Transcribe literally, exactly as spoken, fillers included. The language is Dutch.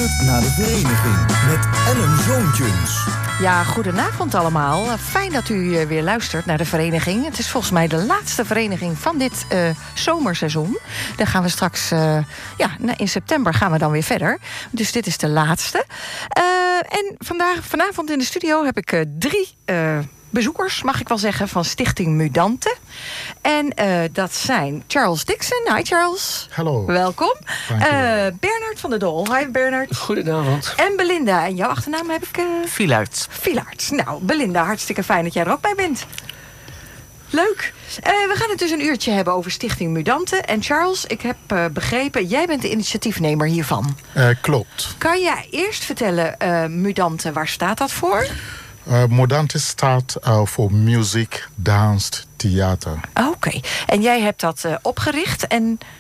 luistert naar de vereniging met Ellen Zoontjens. Ja, goedenavond allemaal. Fijn dat u weer luistert naar de vereniging. Het is volgens mij de laatste vereniging van dit uh, zomerseizoen. Dan gaan we straks, uh, ja, in september gaan we dan weer verder. Dus dit is de laatste. Uh, en vandaag, vanavond in de studio heb ik uh, drie uh, bezoekers, mag ik wel zeggen, van Stichting Mudante. En uh, dat zijn Charles Dixon. Hi Charles. Hallo. Welkom. Uh, Bernard van der Doel. Hi Bernard. Goedenavond. En Belinda. En jouw achternaam heb ik... Uh... Villaert. Villaert. Nou, Belinda, hartstikke fijn dat jij er ook bij bent. Leuk. Uh, we gaan het dus een uurtje hebben over Stichting Mudante. En Charles, ik heb uh, begrepen, jij bent de initiatiefnemer hiervan. Uh, klopt. Kan jij eerst vertellen, uh, Mudante, waar staat dat voor? Uh, Mudante staat uh, voor muziek, dans, theater. Oké. Okay. En jij hebt dat uh, opgericht en